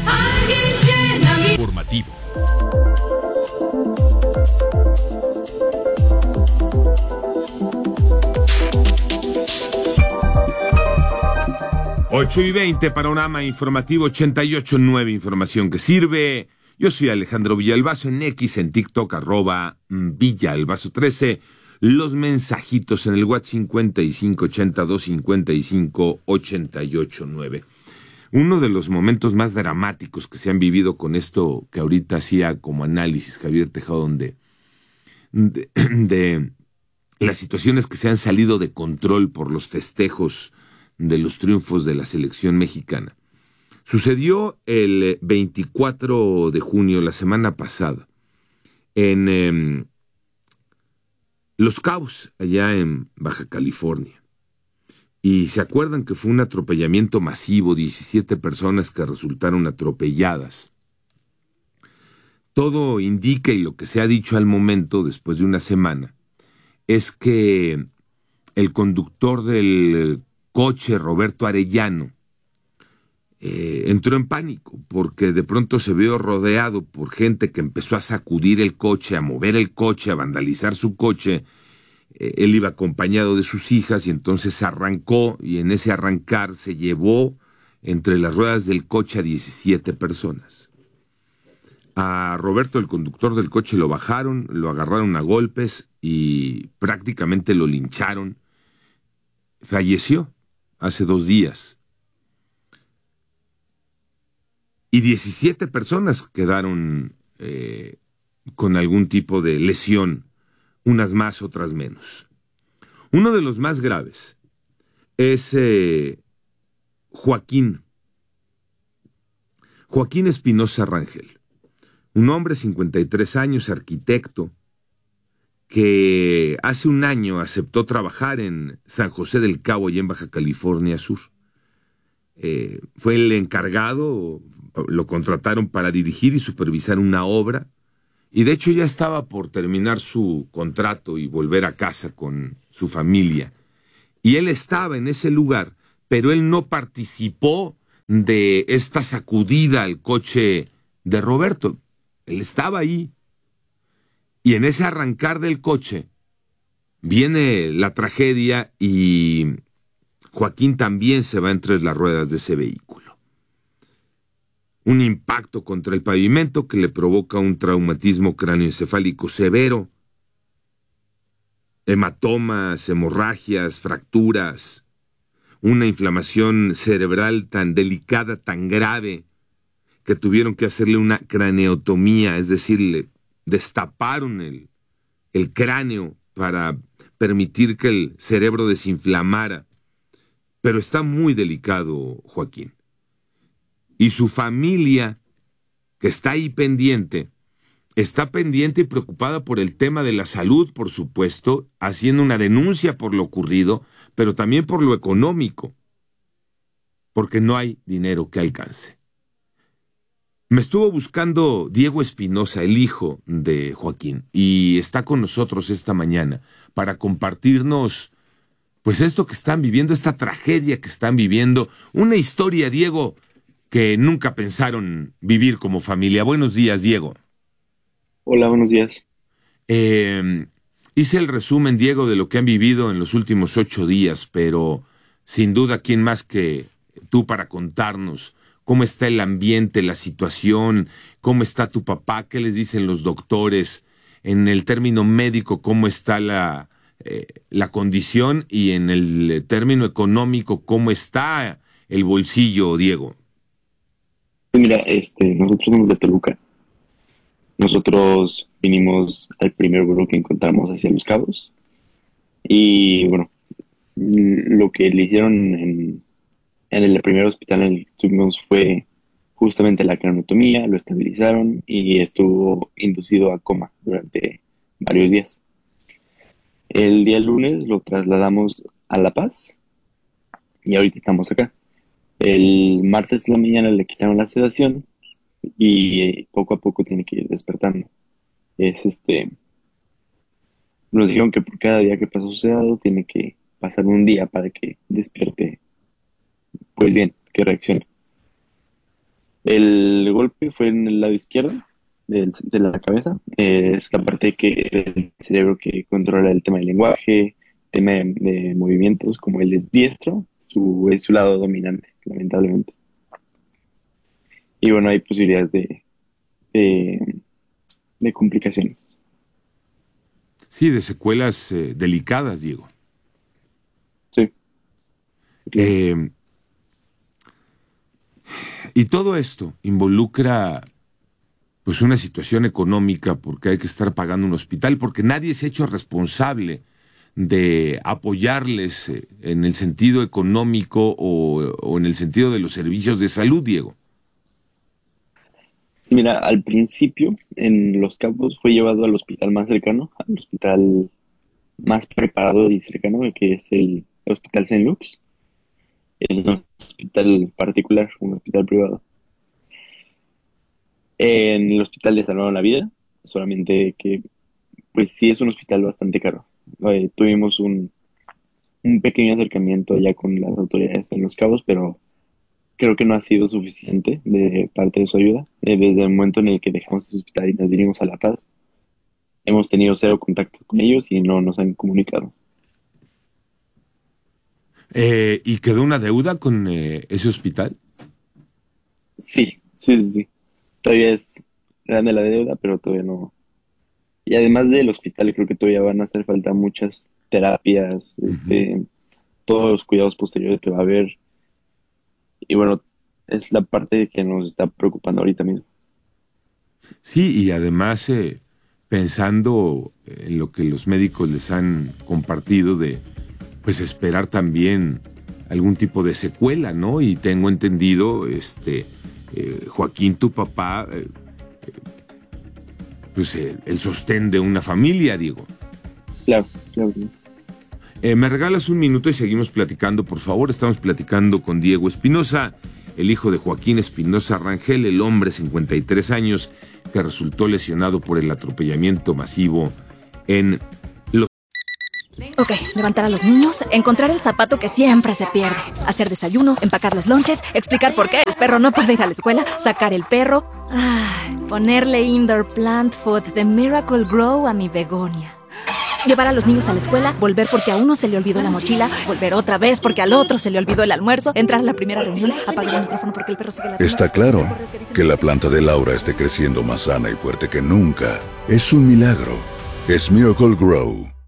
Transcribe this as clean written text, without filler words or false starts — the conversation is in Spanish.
Formativo. Ocho y 20, panorama informativo 88.9, información que sirve. Yo soy Alejandro Villalbazo, en X, en TikTok, @Villalbazo13. Los mensajitos en el WhatsApp 5582558889. Uno de los momentos más dramáticos que se han vivido con esto que ahorita hacía como análisis Javier Tejado, de las situaciones que se han salido de control por los festejos de los triunfos de la selección mexicana. Sucedió el 24 de junio, la semana pasada, en Los Cabos, allá en Baja California. Y se acuerdan que fue un atropellamiento masivo, 17 personas que resultaron atropelladas. Todo indica, y lo que se ha dicho al momento, después de una semana, es que el conductor del coche, Roberto Arellano, entró en pánico porque de pronto se vio rodeado por gente que empezó a sacudir el coche, a mover el coche, a vandalizar su coche. Él iba acompañado de sus hijas y entonces arrancó, y en ese arrancar se llevó entre las ruedas del coche a 17 personas. A Roberto, el conductor del coche, lo bajaron, lo agarraron a golpes y prácticamente lo lincharon. Falleció hace 2 días. Y 17 personas quedaron con algún tipo de lesión, unas más, otras menos. Uno de los más graves es Joaquín Espinosa Rangel, un hombre, 53 años, arquitecto, que hace un año aceptó trabajar en San José del Cabo y en Baja California Sur. Fue el encargado, lo contrataron para dirigir y supervisar una obra, y de hecho ya estaba por terminar su contrato y volver a casa con su familia. Y él estaba en ese lugar, pero él no participó de esta sacudida al coche de Roberto. Él estaba ahí. Y en ese arrancar del coche viene la tragedia y Joaquín también se va entre las ruedas de ese vehículo. Un impacto contra el pavimento que le provoca un traumatismo cráneoencefálico severo, hematomas, hemorragias, fracturas, una inflamación cerebral tan delicada, tan grave, que tuvieron que hacerle una craneotomía, es decir, le destaparon el cráneo para permitir que el cerebro desinflamara. Pero está muy delicado Joaquín. Y su familia, que está ahí pendiente, está pendiente y preocupada por el tema de la salud, por supuesto, haciendo una denuncia por lo ocurrido, pero también por lo económico, porque no hay dinero que alcance. Me estuvo buscando Diego Espinosa, el hijo de Joaquín, y está con nosotros esta mañana para compartirnos pues esto que están viviendo, esta tragedia que están viviendo, una historia, Diego, que nunca pensaron vivir como familia. Buenos días, Diego. Hola, buenos días. Hice el resumen, Diego, de lo que han vivido en los últimos 8 días, pero sin duda, ¿quién más que tú para contarnos cómo está el ambiente, la situación, cómo está tu papá, qué les dicen los doctores, en el término médico, cómo está la condición, y en el término económico, cómo está el bolsillo, Diego? Mira, nosotros somos de Toluca. Nosotros vinimos al primer vuelo que encontramos hacia Los Cabos. Y bueno, lo que le hicieron en el primer hospital en el que estuvimos fue justamente la craneotomía, lo estabilizaron y estuvo inducido a coma durante varios días. El día lunes lo trasladamos a La Paz y ahorita estamos acá. El martes en la mañana le quitaron la sedación y poco a poco tiene que ir despertando. Es Nos dijeron que por cada día que pasó sedado tiene que pasar un día para que despierte, pues bien, que reaccione. El golpe fue en el lado izquierdo de la cabeza. Es la parte del cerebro que controla el tema del lenguaje, tema de movimientos, como él es diestro, es su lado dominante, lamentablemente. Y bueno, hay posibilidades de, de complicaciones. Sí, de secuelas delicadas, Diego. Sí, claro. Y todo esto involucra pues una situación económica porque hay que estar pagando un hospital, porque nadie se ha hecho responsable de apoyarles en el sentido económico o en el sentido de los servicios de salud, Diego. Sí, mira, al principio en Los Cabos fue llevado al hospital más cercano, al hospital más preparado y cercano, que es el Hospital Saint Luke's. Es un hospital particular, un hospital privado. En el hospital le salvaron la vida, solamente que, pues sí es un hospital bastante caro. Tuvimos un pequeño acercamiento ya con las autoridades en Los Cabos, pero creo que no ha sido suficiente de parte de su ayuda. Desde el momento en el que dejamos ese hospital y nos vinimos a La Paz, hemos tenido cero contacto con ellos y no nos han comunicado. ¿Y quedó una deuda con ese hospital? Sí, sí, sí, sí. Todavía es grande la deuda, pero todavía no. Y además del hospital, creo que todavía van a hacer falta muchas terapias, Ujú. todos los cuidados posteriores que va a haber. Y bueno, es la parte que nos está preocupando ahorita mismo. Sí, y además pensando en lo que los médicos les han compartido de pues esperar también algún tipo de secuela, ¿no? Y tengo entendido, Joaquín, tu papá, pues el sostén de una familia, digo. Claro, claro. ¿Me regalas un minuto y seguimos platicando, por favor? Estamos platicando con Diego Espinosa, el hijo de Joaquín Espinosa Rangel, el hombre, 53 años, que resultó lesionado por el atropellamiento masivo en los... Ok, levantar a los niños, encontrar el zapato que siempre se pierde, hacer desayuno, empacar los lonches, explicar por qué el perro no puede ir a la escuela, sacar el perro, ponerle indoor plant food de Miracle Grow a mi begonia. Llevar a los niños a la escuela, volver porque a uno se le olvidó la mochila, volver otra vez porque al otro se le olvidó el almuerzo, entrar a la primera reunión, apagar el micrófono porque el perro sigue latiendo. Está claro que la planta de Laura esté creciendo más sana y fuerte que nunca. Es un milagro. Es Miracle Grow.